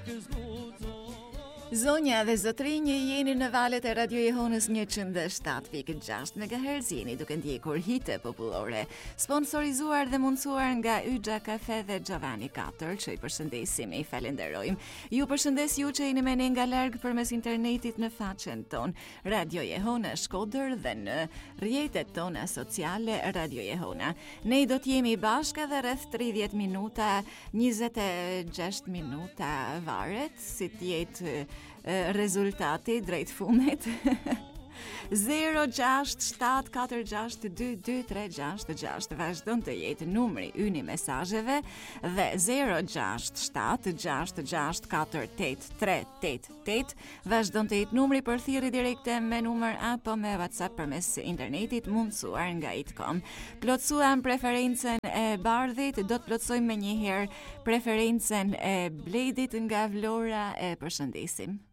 Zonja dhe zotrinj, jeni në valët e Radio Jehonës 107.6 MHz, jeni duke ndjekur hite popullore, sponsorizuar dhe mundësuar nga Yxha Kafe dhe Giovanni 4, që i përshëndesim e i falenderojmë. Ju përshëndes ju që jeni me ne nga larg përmes internetit në faqen ton Radio Jehona Shkodër dhe në rrjetet tona sociale Radio Jehona. Ne do t'jemi bashkë edhe rreth 30 minuta, 26 minuta varet, si t'jetë rezultati drejt fundit. 067462236 vazhdon të jetë numri ynë i mesazheve dhe 067664888 vazhdon të jetë numri për thirrje direkte me numër apo me WhatsApp përmes internetit mundsuar nga Itcom. Plotësuam preferencën e Bardhit, do të plotësojmë menjëherë preferencën e Bledit nga Vlora, e përshëndesim.